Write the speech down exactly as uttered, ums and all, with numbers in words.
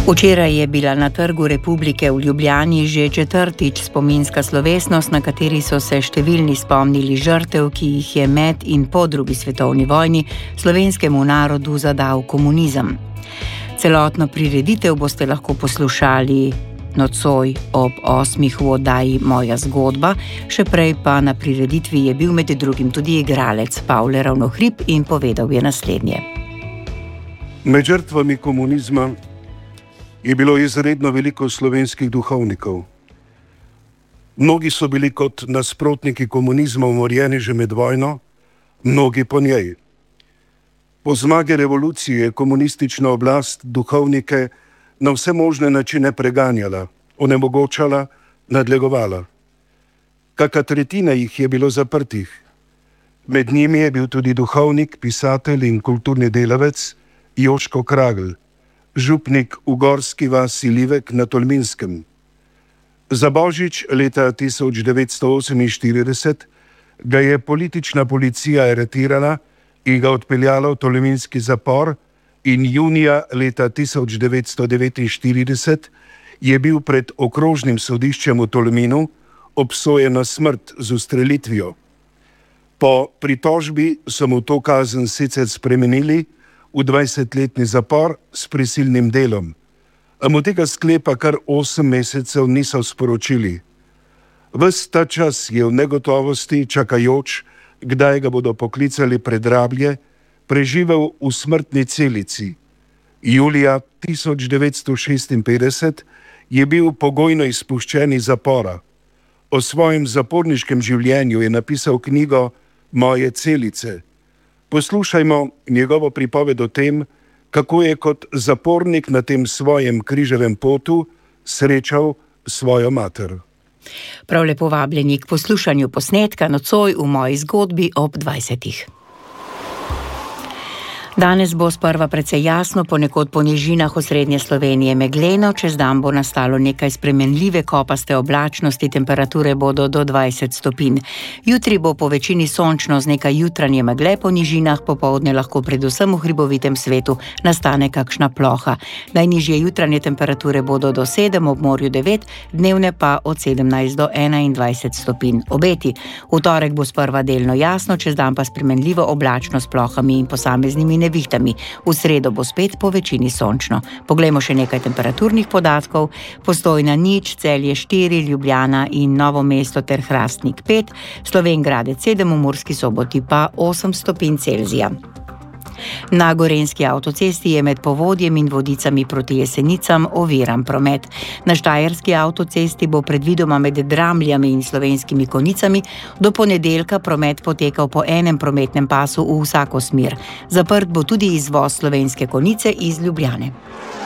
Včeraj je bila na Trgu Republike v Ljubljani že četrtič spominska slovesnost, na kateri so se številni spomnili žrtev, ki jih je med in po drugi svetovni vojni slovenskemu narodu zadal komunizem. Celotno prireditev boste lahko poslušali nocoj ob osmih v oddaji Moja zgodba, še prej pa na prireditvi je bil med drugim tudi igralec Pavle Ravnohrib in povedal je naslednje. Med žrtvami komunizma je bilo izredno veliko slovenskih duhovnikov. Mnogi so bili kot nasprotniki komunizma umorjeni že med vojno, mnogi po njej. Po zmagi revolucije je komunistična oblast duhovnike na vse možne načine preganjala, onemogočala, nadlegovala. Kaka tretjina jih je bilo zaprtih. Med njimi je bil tudi duhovnik, pisatelj in kulturni delavec Joško Kragl, župnik v gorski vasi Livek na Tolminskem. Za božič leta tisoč devetsto oseminštirideset ga je politična policija aretirala in ga odpeljala v tolminski zapor in junija leta tisoč devetsto devetinštirideset je bil pred okrožnim sodiščem v Tolminu obsojen na smrt z ustrelitvijo. Po pritožbi so mu to kazen sicer spremenili v dvajsetletni zapor s prisilnim delom, a mu tega sklepa kar osem mesecev niso sporočili. Ves ta čas je v negotovosti, čakajoč, kdaj ga bodo poklicali pred Rablje, preživel v smrtni celici. Julija tisoč devetsto šestinpetdeset je bil pogojno izpuščen iz zapora. O svojem zaporniškem življenju je napisal knjigo Moje celice. Poslušajmo njegovo pripoved o tem, kako je kot zapornik na tem svojem križevem potu srečal svojo mater. Prav lepo vabljeni k poslušanju posnetka nocoj v Moji zgodbi ob dvajsetih. Danes bo sprva precej jasno, ponekod po nižinah osrednje Slovenije megleno, čez dan bo nastalo nekaj spremenljive kopaste oblačnosti, temperature bodo do dvajset stopinj. Jutri bo po večini sončno z nekaj jutranje megle po nižinah, popoldne lahko predvsem v hribovitem svetu nastane kakšna ploha. Najnižje jutranje temperature bodo do sedem, ob morju devet, dnevne pa od sedemnajst do enaindvajset stopinj. Obeti. V torek bo sprva delno jasno, čez dan pa spremenljivo oblačno s plohami in posameznimi nevihtami. V sredo bo spet po večini sončno. Poglejmo še nekaj temperaturnih podatkov. Postojna nič, Celje štiri, Ljubljana in Novo mesto ter Hrastnik pet, Slovenj Gradec sedem, v Murski Soboti pa osem stopinj Celzija. Na gorenjski avtocesti je med Povodjem in Vodicami proti Jesenicam oviran promet. Na štajerski avtocesti bo predvidoma med Dramljami in Slovenskimi Konjicami do ponedeljka promet potekal po enem prometnem pasu v vsako smer. Zaprt bo tudi izvoz Slovenske Konjice iz Ljubljane.